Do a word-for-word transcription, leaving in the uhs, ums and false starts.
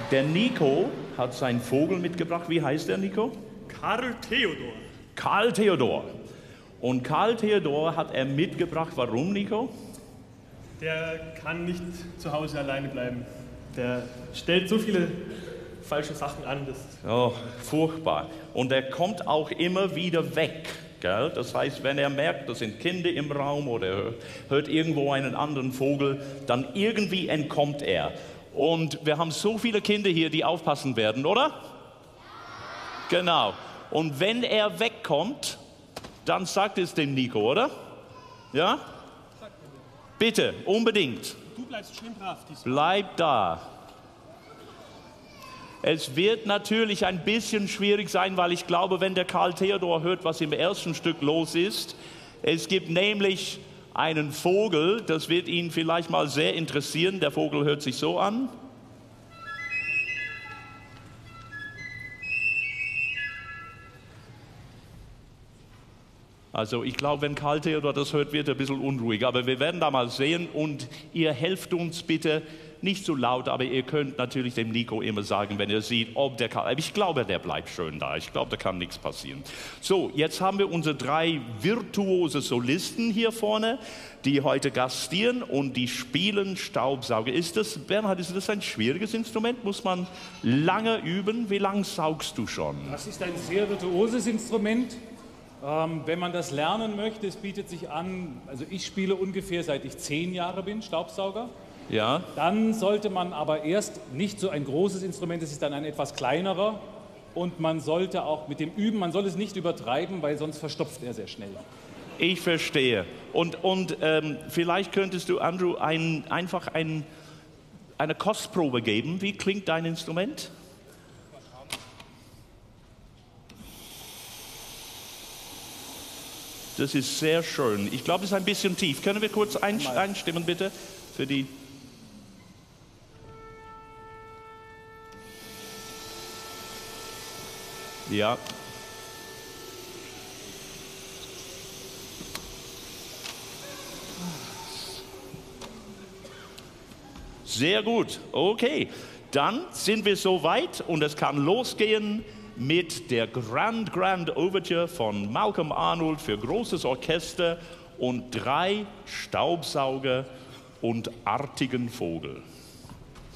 Der Nico hat seinen Vogel mitgebracht. Wie heißt der, Nico? Karl Theodor. Karl Theodor. Und Karl Theodor hat er mitgebracht. Warum, Nico? Der kann nicht zu Hause alleine bleiben. Der stellt so viele falsche Sachen an. Das Oh, furchtbar. Und er kommt auch immer wieder weg. Gell? Das heißt, wenn er merkt, da sind Kinder im Raum oder er hört irgendwo einen anderen Vogel, dann irgendwie entkommt er. Und wir haben so viele Kinder hier, die aufpassen werden, oder? Genau. Und wenn er wegkommt, dann sagt es dem Nico, oder? Ja? Bitte, unbedingt. Du bleibst schön brav diesmal. Bleib da. Es wird natürlich ein bisschen schwierig sein, weil ich glaube, wenn der Karl Theodor hört, was im ersten Stück los ist, es gibt nämlich einen Vogel, das wird ihn vielleicht mal sehr interessieren. Der Vogel hört sich so an. Also ich glaube, wenn Karl Theodor das hört, wird er ein bisschen unruhig. Aber wir werden da mal sehen und ihr helft uns bitte, nicht so laut, aber ihr könnt natürlich dem Nico immer sagen, wenn ihr sieht, ob der Karl... Ich glaube, der bleibt schön da. Ich glaube, da kann nichts passieren. So, jetzt haben wir unsere drei virtuose Solisten hier vorne, die heute gastieren und die spielen Staubsauger. Ist das, Bernhard, ist das ein schwieriges Instrument? Muss man lange üben? Wie lange saugst du schon? Das ist ein sehr virtuoses Instrument. Ähm, wenn man das lernen möchte, es bietet sich an, also ich spiele ungefähr seit ich zehn Jahre bin, Staubsauger. Ja. Dann sollte man aber erst nicht so ein großes Instrument, es ist dann ein etwas kleinerer und man sollte auch mit dem Üben, man soll es nicht übertreiben, weil sonst verstopft er sehr schnell. Ich verstehe. Und, und ähm, vielleicht könntest du, Andrew, ein, einfach ein, eine Kostprobe geben. Wie klingt dein Instrument? Das ist sehr schön. Ich glaube, es ist ein bisschen tief. Können wir kurz einstimmen, bitte, für die... Ja. Sehr gut. Okay. Dann sind wir soweit und es kann losgehen mit der Grand Grand Overture von Malcolm Arnold für großes Orchester und drei Staubsauger und artigen Vogel.